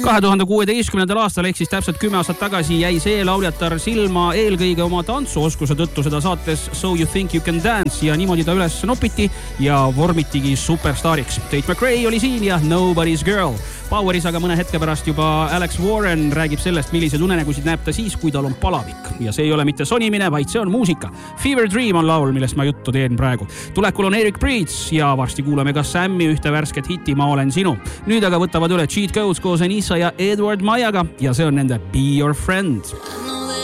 2016. aastal ehk siis täpselt 10 aastat tagasi jäi see lauljatar silma eelkõige oma tantsuoskuse tõttu seda saates So You Think You Can Dance ja niimoodi ta üles nopiti ja vormitigi superstaariks. Tate McRae oli siin ja Nobody's Girl. Poweris aga mõne hetke pärast juba Alex Warren räägib sellest, milliseid unenägusid näeb ta siis, kui tal on palavik. Ja see ei ole mitte sonimine, vaid see on muusika. Fever Dream on laul, millest ma juttu teen praegu. Tulekul on Eric Breeds ja varsti kuuleme ka Sammi ühte värsket hiti Ma olen sinu. Nüüd aga võtavad üle Cheat Codes koos Anissa ja Edward Majaga ja see on nende Be Your Friend.